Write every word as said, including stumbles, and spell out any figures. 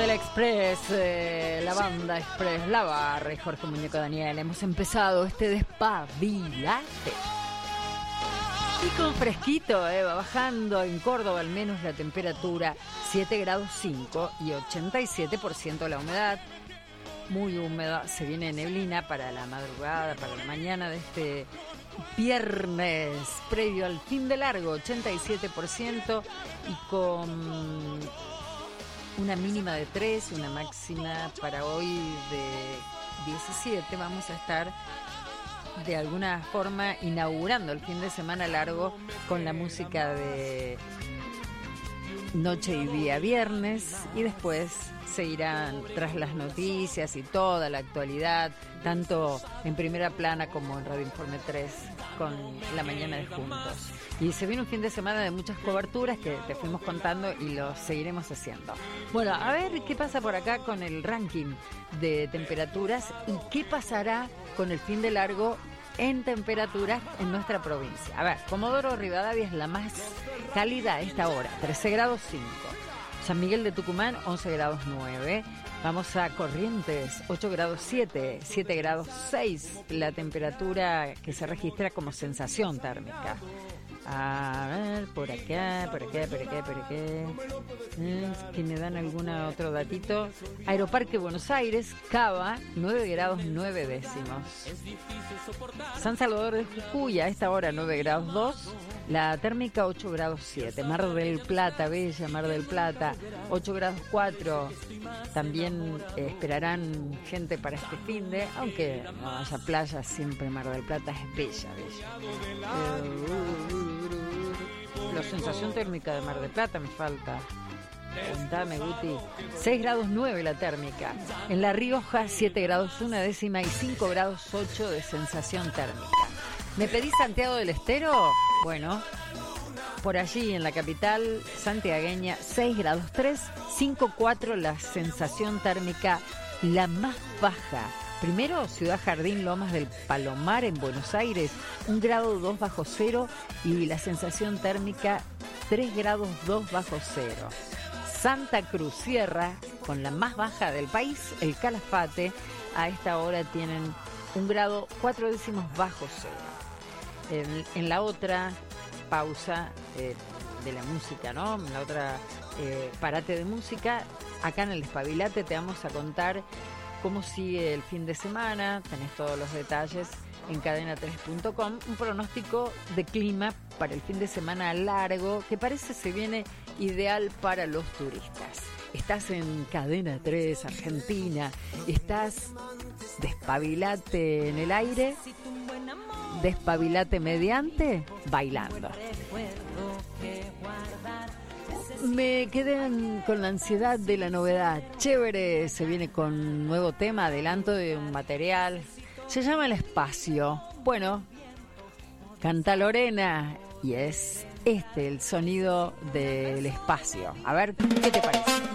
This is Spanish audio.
el Express, eh, la banda Express, La Barra y Jorge Muñeco Daniel. Hemos empezado este despabilate. Y con fresquito, eh, va bajando en Córdoba al menos la temperatura, siete grados cinco y ochenta y siete por ciento la humedad. Muy húmeda, se viene neblina para la madrugada, para la mañana de este viernes, previo al fin de largo, ochenta y siete por ciento y con una mínima de tres, una máxima para hoy de diecisiete. Vamos a estar de alguna forma inaugurando el fin de semana largo con la música de noche y día viernes, y después seguirán tras las noticias y toda la actualidad, tanto en Primera Plana como en Radio Informe tres, con La Mañana de Juntos. Y se viene un fin de semana de muchas coberturas que te fuimos contando y lo seguiremos haciendo. Bueno, a ver qué pasa por acá con el ranking de temperaturas y qué pasará con el fin de largo en temperaturas en nuestra provincia. A ver, Comodoro Rivadavia es la más cálida a esta hora, trece grados cinco. San Miguel de Tucumán, once grados nueve. Vamos a Corrientes, ocho grados siete, siete grados seis, la temperatura que se registra como sensación térmica. A ver, por acá, por acá, por acá, por acá. Eh, que me dan algún otro datito. Aeroparque Buenos Aires, Cava, nueve grados nueve décimos. San Salvador de Jujuy, a esta hora nueve grados dos. La térmica ocho grados siete. Mar del Plata, Bella, Mar del Plata, ocho grados cuatro. También eh, esperarán gente para este finde, aunque no haya playa, siempre Mar del Plata es bella, bella. Eh, la sensación térmica de Mar del Plata me falta. Contame, Guti. seis grados nueve la térmica. En La Rioja, siete grados una décima y cinco grados ocho de sensación térmica. ¿Me pedí Santiago del Estero? Bueno, por allí en la capital santiagueña, seis grados tres, cinco grados cuatro la sensación térmica, la más baja. Primero, Ciudad Jardín, Lomas del Palomar en Buenos Aires, un grado dos bajo cero y la sensación térmica tres grados dos bajo cero. Santa Cruz Sierra, con la más baja del país, el Calafate, a esta hora tienen un grado cuatro décimos bajo cero. En, en la otra pausa eh, de la música, ¿no? En la otra eh, parate de música, acá en el Despabilate te vamos a contar cómo sigue el fin de semana. Tenés todos los detalles en cadena tres punto com. Un pronóstico de clima para el fin de semana largo que parece se viene ideal para los turistas. Estás en Cadena tres, Argentina. Estás Despabilate en el aire. Despabilate mediante, bailando. Me quedé con la ansiedad de la novedad. Chévere, se viene con nuevo tema, adelanto de un material. Se llama El Espacio. Bueno, canta Lorena y es este el sonido del espacio. A ver, ¿qué te parece?